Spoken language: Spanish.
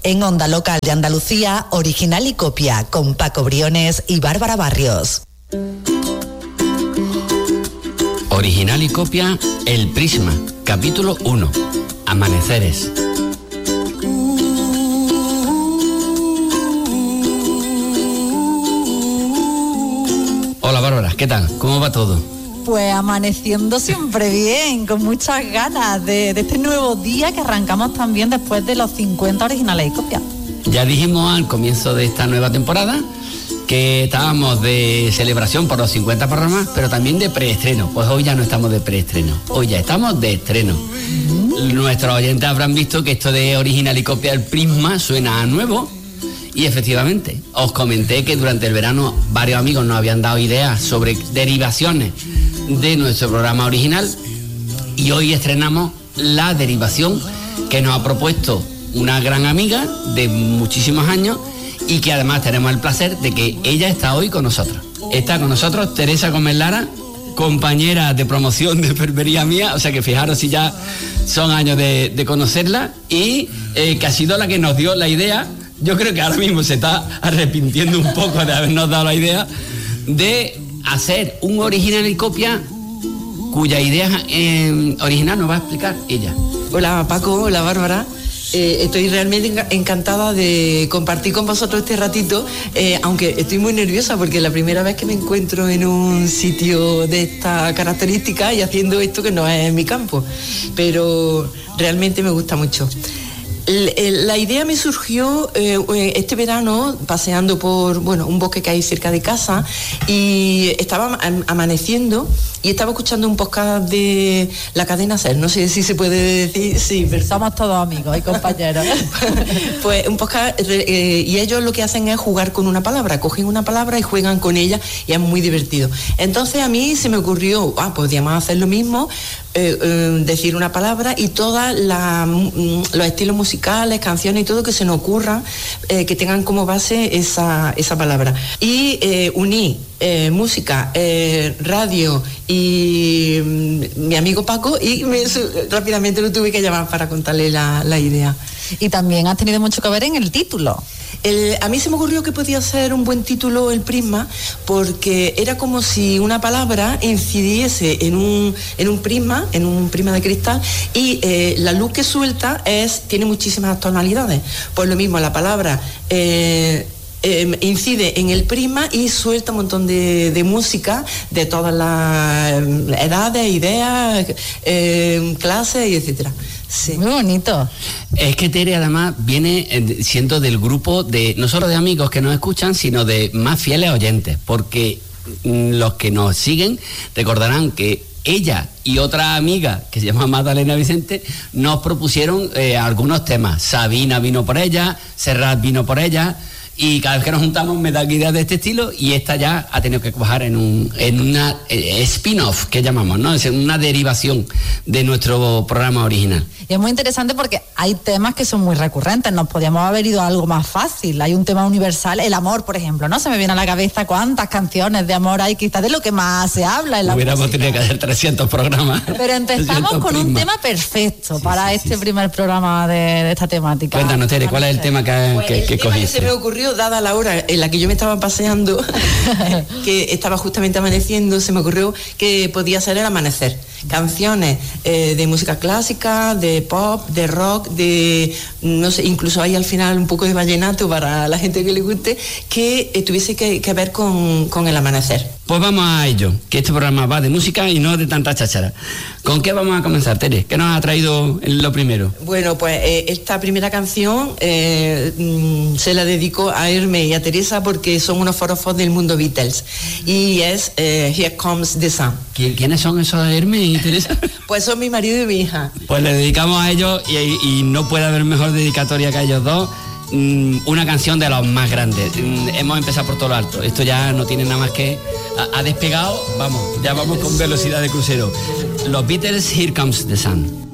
En Onda Local de Andalucía, Original y Copia, con Paco Briones y Bárbara Barrios. Original y Copia, El Prisma, capítulo 1, Amaneceres. Hola Bárbara, ¿qué tal? ¿Cómo va todo? Pues amaneciendo siempre bien, con muchas ganas de este nuevo día que arrancamos también después de los 50 Originales y Copia. Ya dijimos al comienzo de esta nueva temporada que estábamos de celebración por los 50 programas, pero también de preestreno. Pues hoy ya no estamos de preestreno, hoy ya estamos de estreno. Nuestros oyentes habrán visto que esto de Original y Copia del Prisma suena a nuevo. Y efectivamente, os comenté que durante el verano varios amigos nos habían dado ideas sobre derivaciones de nuestro programa original y hoy estrenamos la derivación que nos ha propuesto una gran amiga de muchísimos años y que además tenemos el placer de que ella está hoy con nosotros. Está con nosotros Teresa Gómez Lara, compañera de promoción de enfermería mía, o sea que fijaros si ya son años de conocerla y que ha sido la que nos dio la idea. Yo creo que ahora mismo se está arrepintiendo un poco de habernos dado la idea de hacer un Original y Copia cuya idea original nos va a explicar ella. Hola Paco, hola Bárbara. Estoy realmente encantada de compartir con vosotros este ratito, aunque estoy muy nerviosa porque es la primera vez que me encuentro en un sitio de esta característica y haciendo esto que no es mi campo, pero realmente me gusta mucho. La idea me surgió este verano paseando por un bosque que hay cerca de casa y estaba amaneciendo y estaba escuchando un podcast de la cadena SER, no sé si se puede decir, sí, pero somos todos amigos y compañeros. Pues un podcast y ellos lo que hacen es jugar con una palabra, cogen una palabra y juegan con ella y es muy divertido. Entonces a mí se me ocurrió, podríamos hacer lo mismo, decir una palabra y todos los estilos musicales, canciones y todo que se nos ocurra, que tengan como base esa palabra. Y uní música, radio y mi amigo Paco y rápidamente lo tuve que llamar para contarle la idea. Y también has tenido mucho que ver en el título. A mí se me ocurrió que podía ser un buen título el prisma, porque era como si una palabra incidiese en un prisma de cristal y la luz que suelta tiene muchísimas tonalidades. Pues lo mismo, la palabra incide en el prisma y suelta un montón de música de todas las edades, ideas, clases y etcétera. Sí. Muy bonito. Es que Tere además viene siendo del grupo de no solo de amigos que nos escuchan, sino de más fieles oyentes, porque los que nos siguen recordarán que ella y otra amiga que se llama Magdalena Vicente nos propusieron algunos temas. Sabina vino por ella, Serrat vino por ella. Y cada vez que nos juntamos me dan ideas de este estilo y esta ya ha tenido que cuajar en una spin-off que llamamos, ¿no? Es una derivación de nuestro programa original. Y es muy interesante porque hay temas que son muy recurrentes, nos podíamos haber ido a algo más fácil. Hay un tema universal, el amor, por ejemplo, ¿no? Se me viene a la cabeza cuántas canciones de amor hay, quizás de lo que más se habla en la música. Hubiéramos tenido que hacer 300 programas. Pero empezamos con un tema perfecto para este primer programa de esta temática. Cuéntanos, Tere, ¿cuál es el tema que cogiste? Se me ocurrió, dada la hora en la que yo me estaba paseando, que estaba justamente amaneciendo, se me ocurrió que podía ser el amanecer. Canciones de música clásica, de pop, de rock, no sé, incluso hay al final un poco de vallenato para la gente que le guste, que tuviese que ver con el amanecer. Pues vamos a ello, que este programa va de música y no de tanta cháchara. ¿Con qué vamos a comenzar, Tere? ¿Qué nos ha traído lo primero? Bueno, pues esta primera canción se la dedico a Hermes y a Teresa porque son unos forofos del mundo Beatles y es Here Comes the Sun. ¿Quiénes son esos Hermes y Teresa? Pues son mi marido y mi hija. Pues le dedicamos a ellos y no puede haber mejor dedicatoria que a ellos dos. Una canción de los más grandes. Hemos empezado por todo lo alto. Esto ya no tiene nada más que... Ha despegado, ya vamos con velocidad de crucero. Los Beatles, Here Comes the Sun.